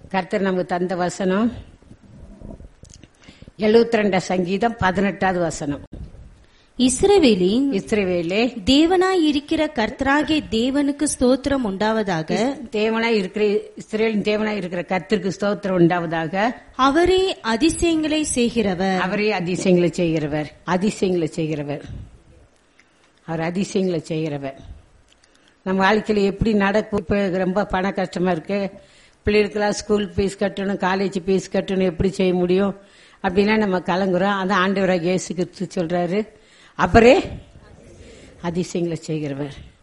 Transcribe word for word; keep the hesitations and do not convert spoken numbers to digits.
கர்த்தர் நமக்கு தந்த வசனம் எழுபத்தி ரெண்டாம் சங்கீதம் பதினெட்டாவது வசனம். இஸ்ரவேலின் இஸ்ரவேலே தேவனாய் இருக்கிற கர்த்தராகிய தேவனுக்கு ஸ்தோத்திரம் உண்டாவதாக. தேவனாய் இருக்கிற இஸ்ரவேலின் தேவனாய் இருக்கிற கர்த்தருக்கு ஸ்தோத்திரம் உண்டாவதாக. அவரே அதிசயங்களை செய்கிறவர். அவரே அதிசயங்களை செய்கிறவர். அதிசயங்களை செய்கிறவர் அவர் அதிசயங்களை செய்கிறவர். நம்ம வாழ்க்கையில எப்படி நடக்கும்? இப்ப ரொம்ப பண கஷ்டமா இருக்கு, பிள்ளைகளுக்கெல்லாம் ஸ்கூல் ஃபீஸ் கட்டணும், காலேஜ் ஃபீஸ் கட்டணும், எப்படி செய்ய முடியும் அப்படின்னா நம்ம கலங்குறோம். அதான் ஆண்டவராக இயேசு கிறிஸ்து சொல்றாரு, அவரே அதிசயங்களை செய்கிறவர்.